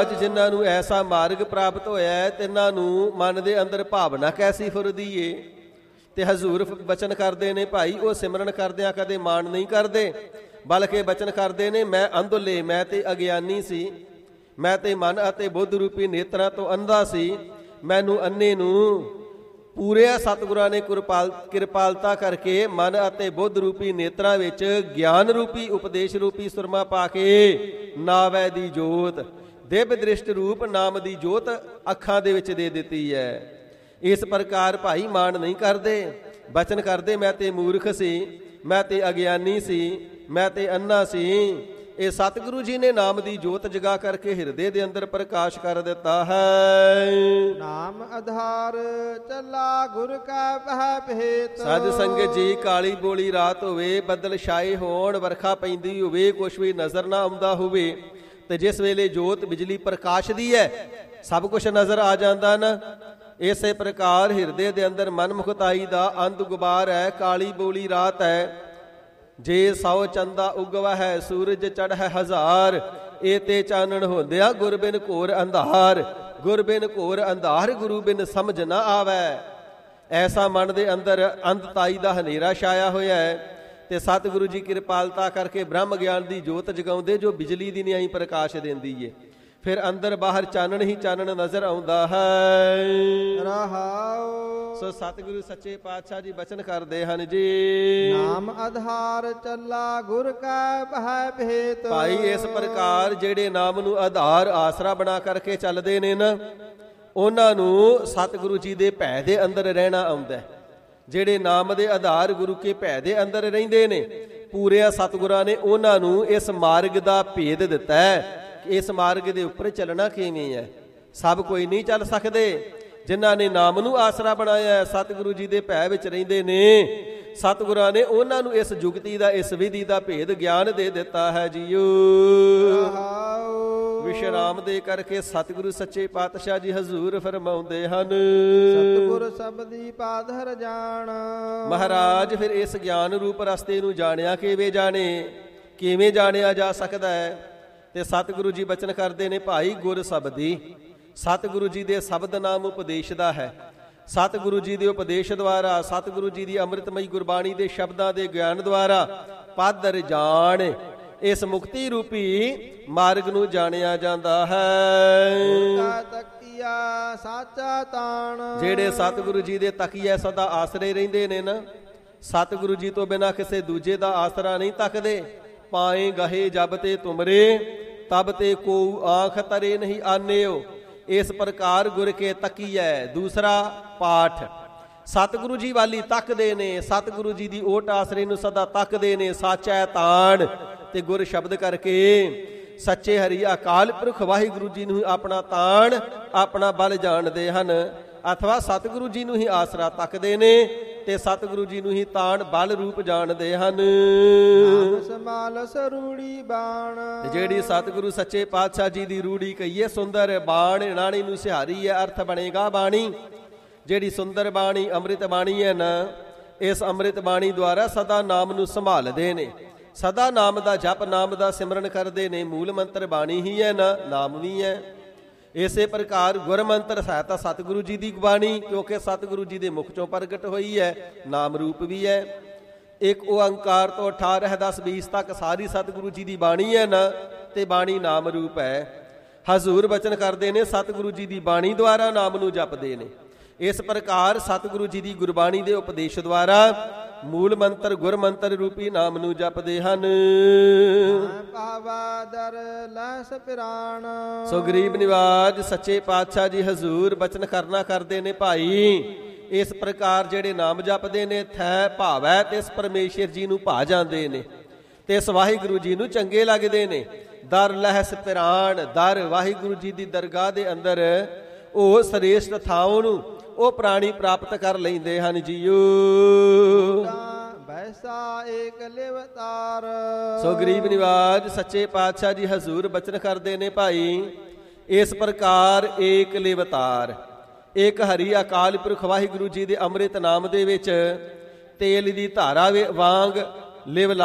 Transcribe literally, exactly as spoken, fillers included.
ਜਿਨ੍ਹਾਂ ਨੂੰ ਐਸਾ ਮਾਰਗ ਪ੍ਰਾਪਤ ਹੋਇਆ ਤਿੰਨਾਂ ਨੂੰ ਮਨ ਦੇ ਅੰਦਰ ਭਾਵਨਾ ਕੈਸੀ ਫੁਰਦੀ ਏ। ਤੇ ਹਜ਼ੂਰ ਬਚਨ ਕਰਦੇ ਨੇ ਭਾਈ ਉਹ ਸਿਮਰਨ ਕਰਦਿਆਂ ਕਦੇ ਮਾਣ ਨਹੀਂ ਕਰਦੇ, ਬਲਕਿ ਬਚਨ ਕਰਦੇ ਨੇ ਮੈਂ ਅੰਧਲੇ, ਮੈਂ ਤੇ ਅਗਿਆਨੀ ਸੀ, ਮੈਂ ਤੇ ਮਨ ਅਤੇ ਬੁੱਧ ਰੂਪੀ ਨੇਤਰਾਂ ਤੋਂ ਅੰਧਾ ਸੀ, ਮੈਨੂੰ ਅੰਨੇ ਨੂੰ ਪੂਰੇ ਸਤਿਗੁਰਾਂ ਨੇ ਕਿਰਪਾਲ ਕਿਰਪਾਲਤਾ ਕਰਕੇ ਮਨ ਅਤੇ ਬੁੱਧ ਰੂਪੀ ਨੇਤਰਾਂ ਵਿੱਚ ਗਿਆਨ ਰੂਪੀ ਉਪਦੇਸ਼ ਰੂਪੀ ਸੁਰਮਾ ਪਾ ਕੇ ਨਾਵੈ ਦੀ ਜੋਤ ਦਿਵ ਦ੍ਰਿਸ਼ਟ ਰੂਪ ਨਾਮ ਦੀ ਜੋਤ ਅੱਖਾਂ ਦੇ ਵਿੱਚ ਦੇ ਦਿੱਤੀ ਹੈ। ਇਸ ਪ੍ਰਕਾਰ ਭਾਈ ਮਾਣ ਨਹੀਂ ਕਰਦੇ, ਬਚਨ ਕਰਦੇ ਮੈਂ ਤੇ ਮੂਰਖ ਸੀ, ਮੈਂ ਤੇ ਅਗਿਆਨੀ ਸੀ, ਮੈਂ ਤੇ ਅੰਨਾ ਸੀ। ਇਹ ਸਤਿਗੁਰੂ ਜੀ ਨੇ ਨਾਮ ਦੀ ਜੋਤ ਜਗਾ ਕਰਕੇ ਹਿਰਦੇ ਦੇ ਅੰਦਰ ਪ੍ਰਕਾਸ਼ ਕਰ ਦਿੱਤਾ ਹੈ। ਨਾਮ ਆਧਾਰ ਚੱਲਾ ਗੁਰ ਕਾ ਪਹਿ ਭੇਤ। ਸਾਧ ਸੰਗਤ ਜੀ ਕਾਲੀ ਬੋਲੀ ਰਾਤ ਹੋਵੇ, ਬੱਦਲ ਛਾਏ ਹੋਣ, ਵਰਖਾ ਪੈਂਦੀ ਹੋਵੇ, ਕੁਛ ਵੀ ਨਜ਼ਰ ਨਾ ਆਉਂਦਾ ਹੋਵੇ, ਤੇ ਜਿਸ ਵੇਲੇ ਜੋਤ ਬਿਜਲੀ ਪ੍ਰਕਾਸ਼ ਦੀ ਹੈ ਸਭ ਕੁਝ ਨਜ਼ਰ ਆ ਜਾਂਦਾ ਨਾ। ਇਸੇ ਪ੍ਰਕਾਰ ਹਿਰਦੇ ਦੇ ਅੰਦਰ ਮਨਮੁਖਤਾਈ ਦਾ ਅੰਧ ਗੁਬਾਰ ਹੈ, ਕਾਲੀ ਬੋਲੀ ਰਾਤ ਹੈ। ਜੇ ਸੌ ਚੰਦਾ ਉਗਵਾ ਹੈ, ਸੂਰਜ ਚੜ੍ਹ ਹੈ ਹਜ਼ਾਰ, ਇਹ ਤੇ ਚਾਨਣ ਹੁੰਦਿਆ ਗੁਰ ਬਿਨ ਘੋਰ ਅੰਧਾਰ। ਗੁਰ ਬਿਨ ਘੋਰ ਅੰਧਾਰ, ਗੁਰੂ ਬਿਨ ਸਮਝ ਨਾ ਆਵੈ। ਐਸਾ ਮਨ ਦੇ ਅੰਦਰ ਅੰਧਤਾਈ ਦਾ ਹਨੇਰਾ ਛਾਇਆ ਹੋਇਆ ਹੈ। ਤੇ ਸਤਿਗੁਰੂ ਜੀ ਕਿਰਪਾਲਤਾ ਕਰਕੇ ਬ੍ਰਹਮ ਗਿਆਨ ਦੀ ਜੋਤ ਜਗਾਉਂਦੇ ਜੋ ਬਿਜਲੀ ਦੀ ਨਿਆਈ ਪ੍ਰਕਾਸ਼ ਦਿੰਦੀ ਏ। ਫਿਰ ਅੰਦਰ ਬਾਹਰ ਚਾਨਣ ਹੀ ਚਾਨਣ ਨਜ਼ਰ ਆਉਂਦਾ ਹੈ। ਰਹਾਉ ਸੋ ਸਤਿਗੁਰੂ ਸੱਚੇ ਪਾਤਸ਼ਾਹ ਜੀ ਬਚਨ ਕਰਦੇ ਹਨ ਜੀ ਨਾਮ ਆਧਾਰ ਚੱਲਾ ਗੁਰ ਕਾ ਪਹਿ ਭੇਤ। ਭਾਈ ਇਸ ਪ੍ਰਕਾਰ ਜਿਹੜੇ ਨਾਮ ਨੂੰ ਆਧਾਰ ਆਸਰਾ ਬਣਾ ਕਰਕੇ ਚੱਲਦੇ ਨੇ ਨਾ ਉਹਨਾਂ ਨੂੰ ਸਤਿਗੁਰੂ ਜੀ ਦੇ ਭੈ ਦੇ ਅੰਦਰ ਰਹਿਣਾ ਆਉਂਦਾ। ਜਿਹੜੇ ਨਾਮ ਦੇ ਆਧਾਰ ਗੁਰੂ ਕੇ ਭੈ ਦੇ ਅੰਦਰ ਰਹਿੰਦੇ ਨੇ ਪੂਰੇ ਸਤਿਗੁਰਾਂ ਨੇ ਉਹਨਾਂ ਨੂੰ ਇਸ ਮਾਰਗ ਦਾ ਭੇਦ ਦਿੱਤਾ ਹੈ। ਇਸ ਮਾਰਗ ਦੇ ਉੱਪਰ ਚੱਲਣਾ ਕਿਵੇਂ ਹੈ। ਸਭ ਕੋਈ ਨਹੀਂ ਚੱਲ ਸਕਦੇ। ਜਿਨ੍ਹਾਂ ਨੇ ਨਾਮ ਨੂੰ ਆਸਰਾ ਬਣਾਇਆ ਸਤਿਗੁਰੂ ਜੀ ਦੇ ਭੈ ਵਿੱਚ ਰਹਿੰਦੇ ਨੇ, ਸਤਿਗੁਰਾਂ ਨੇ ਉਹਨਾਂ ਨੂੰ ਇਸ ਜੁਗਤੀ ਦਾ ਇਸ ਵਿਧੀ ਦਾ ਭੇਦ ਗਿਆਨ ਦੇ ਦਿੱਤਾ ਹੈ ਜੀਓ। ਵਿਸ਼ਰਾਮ ਦੇ ਕਰਕੇ ਸਤਿਗੁਰੂ ਸੱਚੇ ਪਾਤਸ਼ਾਹ ਜੀ ਹਜ਼ੂਰ ਫਰਮਾਉਂਦੇ ਹਨ ਸਤਿਗੁਰ ਸਬਦੀ ਪਾਧਰ ਜਾਣ। ਮਹਾਰਾਜ ਫਿਰ ਇਸ ਗਿਆਨ ਰੂਪ ਰਸਤੇ ਨੂੰ ਜਾਣਿਆ ਕਿਵੇਂ ਜਾਣੇ, ਕਿਵੇਂ ਜਾਣਿਆ ਜਾ ਸਕਦਾ ਹੈ। ਤੇ ਸਤਿਗੁਰੂ ਜੀ ਬਚਨ ਕਰਦੇ ਨੇ ਭਾਈ ਗੁਰ ਸ਼ਬਦੀ। ਸਤਿਗੁਰੂ ਜੀ ਦੇ ਸ਼ਬਦ ਨਾਮ ਉਪਦੇਸ਼ ਦਾ ਹੈ। ਸਤਿਗੁਰੂ ਜੀ ਦੇ ਉਪਦੇਸ਼ ਦੁਆਰਾ ਸਤਿਗੁਰੂ ਜੀ ਦੀ ਅੰਮ੍ਰਿਤਮਈ ਗੁਰਬਾਣੀ ਦੇ ਸ਼ਬਦਾਂ ਦੇ ਗਿਆਨ ਦੁਆਰਾ ਪਾਧਰ ਜਾਣ ਇਸ ਮੁਕਤੀ ਰੂਪੀ ਮਾਰਗ ਨੂੰ ਜਾਣਿਆ ਜਾਂਦਾ ਹੈ। ਸਾਚਾ ਤਾਣ ਜਿਹੜੇ ਸਤਿਗੁਰੂ ਜੀ ਦੇ ਤਕੀਏ ਸਦਾ ਆਸਰੇ ਰਹਿੰਦੇ ਨੇ ਨਾ, ਸਤਿਗੁਰੂ ਜੀ ਤੋਂ ਬਿਨਾਂ ਕਿਸੇ ਦੂਜੇ ਦਾ ਆਸਰਾ ਨਹੀਂ ਤੱਕਦੇ। ਪਾਏ ਗਹੇ ਜਬ ਤੇ ਤੁਮਰੇ ਤਬ ਤੇ ਕੋ ਆਂਖ ਤਰੇ ਨਹੀਂ ਆਨਿਓ। ਇਸ ਪ੍ਰਕਾਰ ਗੁਰ ਕੇ ਤਕੀਐ ਦੂਸਰਾ ਪਾਠ ਸਤਿਗੁਰੂ ਜੀ ਵਾਲੀ ਤੱਕਦੇ ਨੇ, ਸਤਿਗੁਰੂ ਜੀ ਦੀ ਓਟ ਆਸਰੇ ਨੂੰ ਸਦਾ ਤੱਕਦੇ ਨੇ। ਸਾਚਾ ਤਾਣ ਤੇ ਗੁਰ ਸ਼ਬਦ ਕਰਕੇ ਸੱਚੇ ਹਰੀ ਅਕਾਲ ਪੁਰਖ ਵਾਹਿਗੁਰੂ ਜੀ ਨੂੰ ਆਪਣਾ ਤਾਣ ਆਪਣਾ ਬਲ ਜਾਣਦੇ ਹਨ, ਅਥਵਾ ਸਤਿਗੁਰੂ ਜੀ ਨੂੰ ਹੀ ਆਸਰਾ ਤੱਕਦੇ ਨੇ ਤੇ ਸਤਿਗੁਰੂ ਜੀ ਨੂੰ ਹੀ ਤਾਣ ਬਲ ਰੂਪ ਜਾਣਦੇ ਹਨ। ਰੂੜੀ ਬਾਣ ਜਿਹੜੀ ਸਤਿਗੁਰੂ ਸੱਚੇ ਪਾਤਸ਼ਾਹ ਜੀ ਦੀ ਰੂੜੀ ਕਹੀਏ ਸੁੰਦਰ ਬਾਣ ਨਾਣੀ ਨੂੰ ਸਿਹਾਰੀ ਹੈ, ਅਰਥ ਬਣੇਗਾ ਬਾਣੀ। ਜਿਹੜੀ ਸੁੰਦਰ ਬਾਣੀ ਅੰਮ੍ਰਿਤ ਬਾਣੀ ਹੈ ਨਾ, ਇਸ ਅੰਮ੍ਰਿਤ ਬਾਣੀ ਦੁਆਰਾ ਸਦਾ ਨਾਮ ਨੂੰ ਸੰਭਾਲਦੇ ਨੇ, ਸਦਾ ਨਾਮ ਦਾ ਜਪ ਨਾਮ ਦਾ ਸਿਮਰਨ ਕਰਦੇ ਨੇ। ਮੂਲ ਮੰਤਰ ਬਾਣੀ ਹੀ ਹੈ ਨਾ, ਨਾਮ ਵੀ ਹੈ। ਇਸੇ ਪ੍ਰਕਾਰ ਗੁਰਮੰਤਰ ਸਹਾਇਤਾ ਸਤਿਗੁਰੂ ਜੀ ਦੀ ਬਾਣੀ, ਕਿਉਂਕਿ ਸਤਿਗੁਰੂ ਜੀ ਦੇ ਮੁਖ ਚੋਂ ਪ੍ਰਗਟ ਹੋਈ ਹੈ, ਨਾਮ ਰੂਪ ਵੀ ਹੈ। ਇੱਕ ਓੰਕਾਰ ਤੋਂ ਅਠਾਰਾਂ ਦਸ ਵੀਸ ਤੱਕ ਸਾਰੀ ਸਤਿਗੁਰੂ ਜੀ ਦੀ ਬਾਣੀ ਹੈ ਨਾ, ਤੇ ਬਾਣੀ ਨਾਮ ਰੂਪ ਹੈ। ਹਜ਼ੂਰ ਬਚਨ ਕਰਦੇ ਨੇ ਸਤਿਗੁਰੂ ਜੀ ਦੀ ਬਾਣੀ ਦੁਆਰਾ ਨਾਮ ਨੂੰ ਜਪਦੇ ਨੇ। ਇਸ ਪ੍ਰਕਾਰ ਸਤਿਗੁਰੂ ਜੀ ਦੀ ਗੁਰਬਾਣੀ ਦੇ ਉਪਦੇਸ਼ ਦੁਆਰਾ ਮੂਲ ਮੰਤਰ ਗੁਰਮੰਤਰ ਰੂਪੀ ਨਾਮ ਨੂੰ ਜਪਦੇ ਹਨ। ਸੋ ਗਰੀਬ ਨਿਵਾਜ ਸੱਚੇ ਪਾਤਸ਼ਾਹ ਜੀ ਹਜ਼ੂਰ ਬਚਨ ਕਰਨਾ ਕਰਦੇ ਨੇ ਭਾਈ ਇਸ ਪ੍ਰਕਾਰ ਜਿਹੜੇ ਨਾਮ ਜਪਦੇ ਨੇ ਥੈ ਭਾਵੈ ਤੇ ਇਸ ਪਰਮੇਸ਼ਰ ਜੀ ਨੂੰ ਭਾ ਜਾਂਦੇ ਨੇ ਤੇ ਇਸ ਵਾਹਿਗੁਰੂ ਜੀ ਨੂੰ ਚੰਗੇ ਲੱਗਦੇ ਨੇ। ਦਰ ਲਹਿਸ ਪਿਰਾਣ ਦਰ ਵਾਹਿਗੁਰੂ ਜੀ ਦੀ ਦਰਗਾਹ ਦੇ ਅੰਦਰ ਉਹ ਸ੍ਰੇਸ਼ਟ ਥਾਂ ਨੂੰ ਉਹ ਪ੍ਰਾਣੀ ਪ੍ਰਾਪਤ ਕਰ ਲੈਂਦੇ ਹਨ ਜੀਓ। ਬੈਸਾ ਏਕ ਲਿਵਤਾਰ ਸੋ ਗਰੀਬ ਨਿਵਾਜ ਸੱਚੇ ਪਾਤਸ਼ਾਹ ਜੀ ਹਜ਼ੂਰ ਬਚਨ ਕਰਦੇ ਨੇ ਭਾਈ ਇਸ ਪ੍ਰਕਾਰ ਏਕ ਲਿਵਤਾਰ ਇੱਕ ਹਰੀ ਅਕਾਲ ਪੁਰਖ ਵਾਹਿਗੁਰੂ ਜੀ ਦੇ ਅੰਮ੍ਰਿਤ ਨਾਮ ਦੇ ਵਿੱਚ ਤੇਲ ਦੀ ਧਾਰਾ ਵਾਂਗ ਲਿਵ